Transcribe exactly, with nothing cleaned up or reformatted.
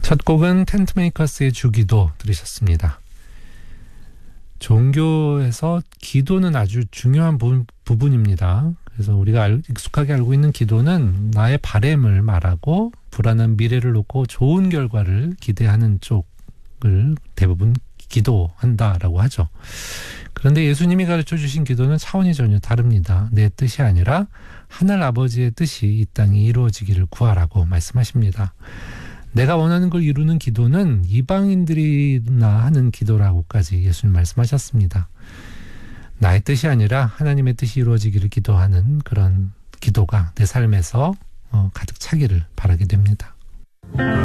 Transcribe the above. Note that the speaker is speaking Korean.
첫 곡은 텐트메이커스의 주기도 들으셨습니다. 종교에서 기도는 아주 중요한 부, 부분입니다. 그래서 우리가 알, 익숙하게 알고 있는 기도는 나의 바램을 말하고 불안한 미래를 놓고 좋은 결과를 기대하는 쪽을 대부분 기도한다라고 하죠. 그런데 예수님이 가르쳐 주신 기도는 차원이 전혀 다릅니다. 내 뜻이 아니라 하늘 아버지의 뜻이 이 땅에 이루어지기를 구하라고 말씀하십니다. 내가 원하는 걸 이루는 기도는 이방인들이나 하는 기도라고까지 예수님 말씀하셨습니다. 나의 뜻이 아니라 하나님의 뜻이 이루어지기를 기도하는 그런 기도가 내 삶에서 가득 차기를 바라게 됩니다.